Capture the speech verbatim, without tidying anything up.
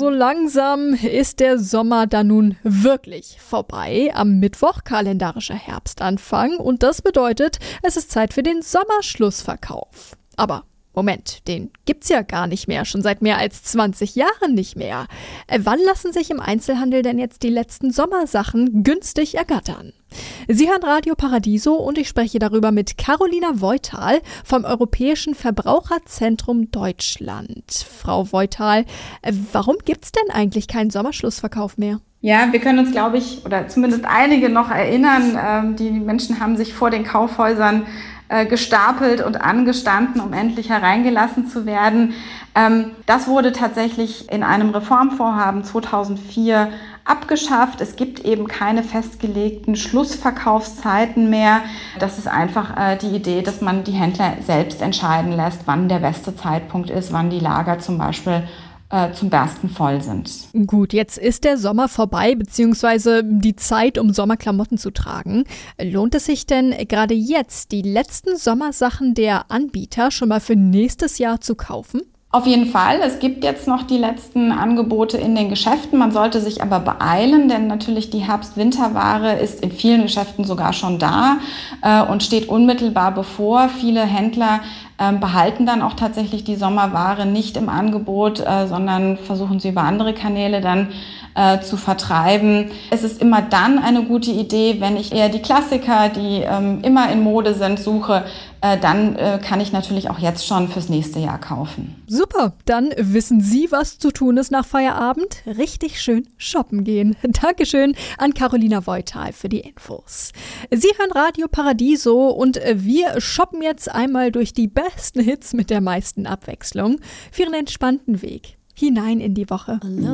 so langsam ist der Sommer dann nun wirklich vorbei. Am Mittwoch kalendarischer Herbstanfang und das bedeutet, es ist Zeit für den Sommerschlussverkauf. Aber Moment, den gibt's ja gar nicht mehr, schon seit mehr als zwanzig Jahren nicht mehr. Äh, wann lassen sich im Einzelhandel denn jetzt die letzten Sommersachen günstig ergattern? Sie hören Radio Paradiso und ich spreche darüber mit Carolina Voital vom Europäischen Verbraucherzentrum Deutschland. Frau Voital, äh, warum gibt's denn eigentlich keinen Sommerschlussverkauf mehr? Ja, wir können uns, glaube ich, oder zumindest einige noch erinnern, ähm, die Menschen haben sich vor den Kaufhäusern äh, gestapelt und angestanden, um endlich hereingelassen zu werden. Ähm, das wurde tatsächlich in einem Reformvorhaben zweitausendvier abgeschafft. Es gibt eben keine festgelegten Schlussverkaufszeiten mehr. Das ist einfach äh, die Idee, dass man die Händler selbst entscheiden lässt, wann der beste Zeitpunkt ist, wann die Lager zum Beispiel zum Bersten voll sind. Gut, jetzt ist der Sommer vorbei, beziehungsweise die Zeit, um Sommerklamotten zu tragen. Lohnt es sich denn gerade jetzt, die letzten Sommersachen der Anbieter schon mal für nächstes Jahr zu kaufen? Auf jeden Fall. Es gibt jetzt noch die letzten Angebote in den Geschäften. Man sollte sich aber beeilen, denn natürlich die Herbst-Winterware ist in vielen Geschäften sogar schon da äh, und steht unmittelbar bevor. Viele Händler äh, behalten dann auch tatsächlich die Sommerware nicht im Angebot, äh, sondern versuchen sie über andere Kanäle dann äh, zu vertreiben. Es ist immer dann eine gute Idee, wenn ich eher die Klassiker, die ähm, immer in Mode sind, suche, äh, dann äh, kann ich natürlich auch jetzt schon fürs nächste Jahr kaufen. Super, dann wissen Sie, was zu tun ist nach Feierabend. Richtig schön shoppen gehen. Dankeschön an Carolina Voital für die Infos. Sie hören Radio Paradiso und wir shoppen jetzt einmal durch die besten Hits mit der meisten Abwechslung für einen entspannten Weg hinein in die Woche.